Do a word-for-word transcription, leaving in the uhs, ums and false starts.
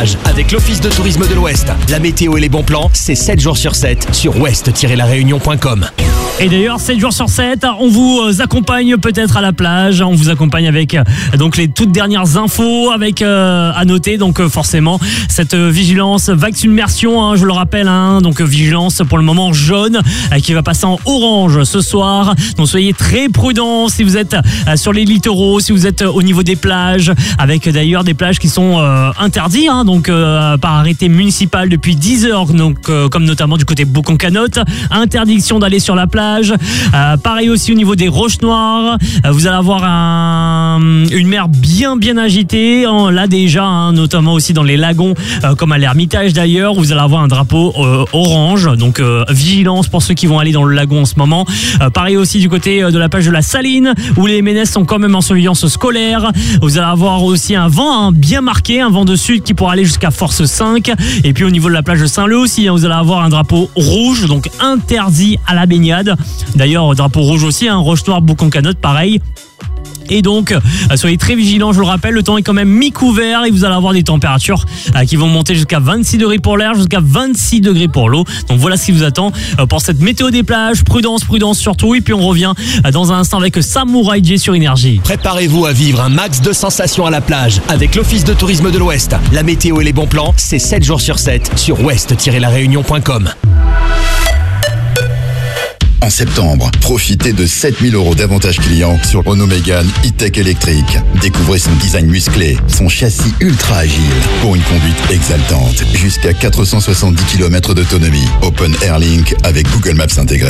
Avec l'Office de tourisme de l'Ouest. La météo et les bons plans, c'est sept jours sur sept sur ouest tiret la réunion point com. Et d'ailleurs, sept jours sur sept, on vous accompagne peut-être à la plage, on vous accompagne avec donc les toutes dernières infos, avec euh, à noter donc euh, forcément cette euh, vigilance vague submersion, hein, je le rappelle, hein, donc euh, vigilance pour le moment jaune euh, qui va passer en orange ce soir. Donc soyez très prudents si vous êtes euh, sur les littoraux, si vous êtes euh, au niveau des plages, avec euh, d'ailleurs des plages qui sont euh, interdites, hein, donc euh, par arrêté municipal depuis dix heures, donc euh, comme notamment du côté Boucan-Canotte, interdiction d'aller sur la plage. Euh, pareil aussi au niveau des roches noires, euh, vous allez avoir un, une mer bien bien agitée, hein, là déjà, hein, notamment aussi dans les lagons, euh, comme à l'Ermitage d'ailleurs, où vous allez avoir un drapeau euh, orange, donc euh, vigilance pour ceux qui vont aller dans le lagon en ce moment. Euh, pareil aussi du côté euh, de la plage de la Saline, où les ménesses sont quand même en surveillance scolaire. Vous allez avoir aussi un vent hein, bien marqué, un vent de sud qui pourra aller jusqu'à force cinq. Et puis au niveau de la plage de Saint-Leu aussi, hein, vous allez avoir un drapeau rouge, donc interdit à la baignade. D'ailleurs, drapeau rouge aussi, hein, roche noire, Boucan-Canotte, pareil. Et donc, soyez très vigilants, je le rappelle, le temps est quand même mi-couvert et vous allez avoir des températures qui vont monter jusqu'à vingt-six degrés pour l'air, jusqu'à vingt-six degrés pour l'eau. Donc voilà ce qui vous attend pour cette météo des plages. Prudence, prudence surtout. Et puis on revient dans un instant avec Samouraï J sur Énergie. Préparez-vous à vivre un max de sensations à la plage avec l'Office de tourisme de l'Ouest. La météo et les bons plans, c'est sept jours sur sept sur ouest tiret la réunion point com. En septembre, profitez de sept mille euros d'avantages clients sur Renault Mégane E-Tech électrique. Découvrez son design musclé, son châssis ultra agile pour une conduite exaltante. Jusqu'à quatre cent soixante-dix kilomètres d'autonomie. Open Air Link avec Google Maps intégré.